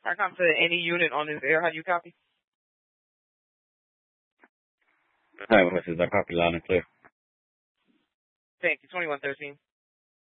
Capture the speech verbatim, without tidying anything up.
I come to any unit on this air. How do you copy? Hi, Witnesses. I copy loud and clear. Thank you. twenty-one thirteen.